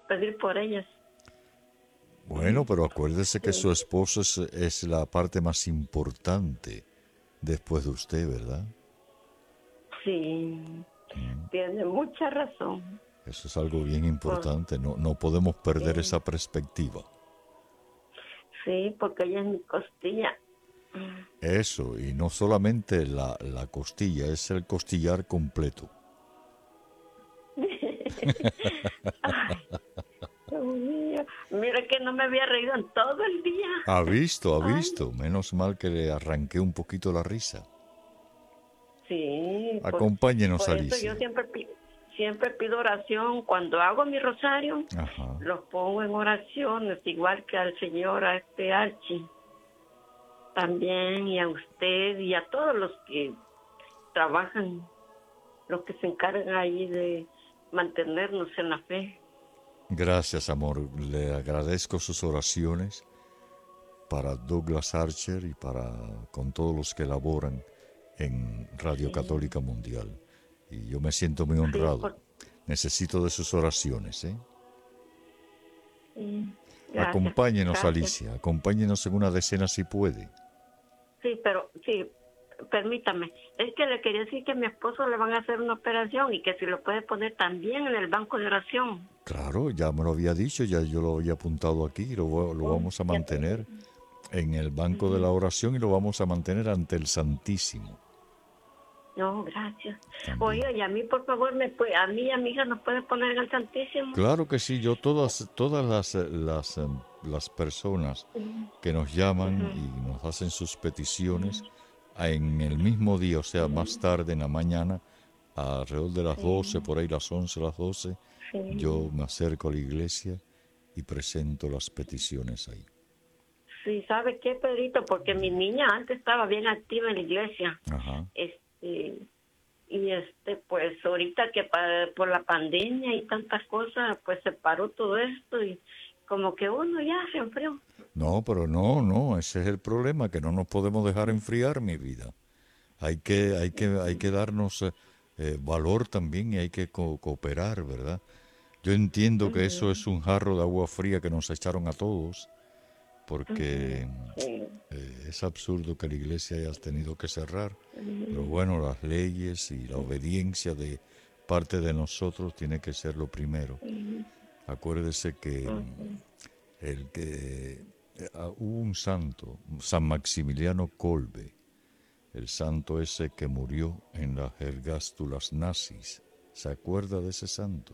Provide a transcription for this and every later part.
pedir por ellas. Bueno, pero acuérdese que su esposo es la parte más importante después de usted, ¿verdad? Sí, tiene mucha razón. Eso es algo bien Por- importante, no podemos perder sí, esa perspectiva. sí, porque ella es mi costilla. Eso, y no solamente la costilla, es el costillar completo. Ay, Dios mío. Mira que no me había reído en todo el día. Ha Ay, visto, menos mal que le arranqué un poquito la risa. sí, Acompáñenos, por eso yo Alicia. siempre pido oración. Cuando hago mi rosario, Ajá. los pongo en oraciones, igual que al Señor, a este Archie, también, y a usted, y a todos los que trabajan, los que se encargan ahí de mantenernos en la fe. Gracias, amor. Le agradezco sus oraciones para Douglas Archer y para con todos los que laboran en Radio Sí, Católica Mundial. Y yo me siento muy sí, honrado. Necesito de sus oraciones, ¿eh? sí, gracias, Acompáñenos, gracias. Alicia. Acompáñenos en una decena si puede. Sí, pero sí, permítame. Es que le quería decir que a mi esposo le van a hacer una operación y que si lo puede poner también en el banco de oración. Claro, ya me lo había dicho, ya yo lo había apuntado aquí, lo Oh, vamos a ya. mantener en el banco de la Ujú. oración y lo vamos a mantener ante el Santísimo No, gracias. también. Oiga, y a mí, por favor, a mí y a mi hija nos puede poner en el Santísimo. Claro que sí, yo todas las personas Ujú, que nos llaman ujú, y nos hacen sus peticiones en el mismo día, o sea, más ujú. tarde en la mañana, alrededor de las 12 Sí, por ahí las 11 las 12 yo sí. me acerco a la iglesia y presento las peticiones ahí. Sí, ¿sabe qué, Pedrito? Porque mi niña antes estaba bien activa en la iglesia. Ajá. Este, y pues ahorita que por la pandemia y tantas cosas, pues se paró todo esto y como que uno ya se enfrió. No, pero no, ese es el problema, que no nos podemos dejar enfriar, mi vida. Hay que darnos valor también y hay que cooperar, ¿verdad? Yo entiendo que eso Ujú, es un jarro de agua fría que nos echaron a todos, ujú, porque sí, es absurdo que la iglesia haya tenido que cerrar, pero ujú, bueno, las leyes y la obediencia de parte de nosotros tiene que ser lo primero. ujú, Acuérdese que ujú. el que hubo un santo, San Maximiliano Kolbe, el santo ese que murió en las ergástulas nazis. ¿Se acuerda de ese santo?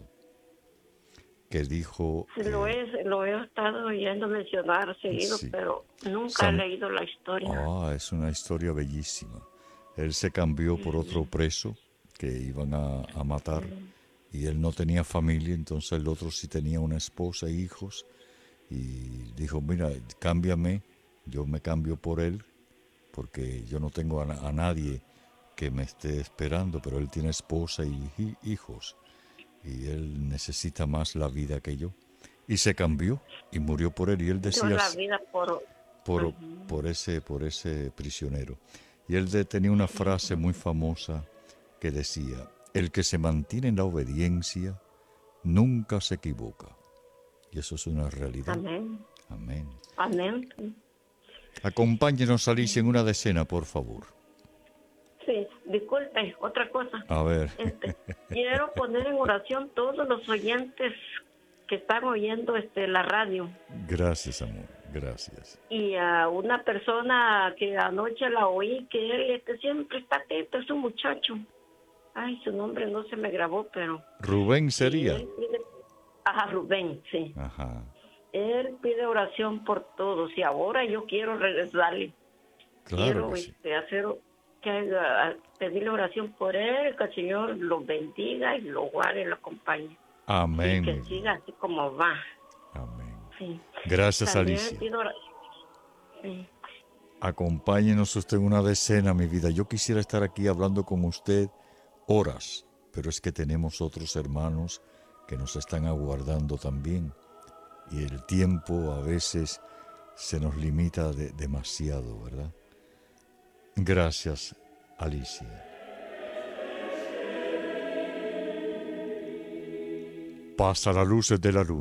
Que dijo, Sí, lo he estado oyendo mencionar seguido, sí, pero nunca he San, leído la historia. es una historia bellísima. Él se cambió por otro Ujú, preso que iban a matar ujú, y él no tenía familia, entonces el otro sí tenía una esposa e hijos y dijo, mira, cámbiame, yo me cambio por él porque yo no tengo a nadie que me esté esperando, pero él tiene esposa y hijos y él necesita más la vida que yo. Y se cambió y murió por él y él dio decía la vida por... por, Ujú, por ese prisionero. Y él tenía una sí, frase muy famosa que decía, el que se mantiene en la obediencia nunca se equivoca. Y eso es una realidad. amén, Amén. amén. Sí. Acompáñenos, Alicia, en una decena, por favor. Sí, disculpe, otra cosa. A ver, Quiero poner en oración todos los oyentes que están oyendo la radio gracias, amor, gracias. y a una persona que anoche la oí que él siempre está atento, es un muchacho. Ay, su nombre no se me grabó, pero Rubén y sería. él pide, ajá, Rubén, sí. Ajá, Él pide oración por todos y ahora yo quiero regresarle. claro que Quiero sí. hacer que pedirle oración por él, que el Señor lo bendiga y lo guarde y lo acompañe. Y Amén, que mi siga vida. así como va. Amén. Sí. Gracias, También Alicia. pido sí. Acompáñenos usted en una decena, mi vida. Yo quisiera estar aquí hablando con usted horas, pero es que tenemos otros hermanos que nos están aguardando también. Y el tiempo a veces se nos limita demasiado, ¿verdad? Gracias, Alicia. Pasa la luz de la luna.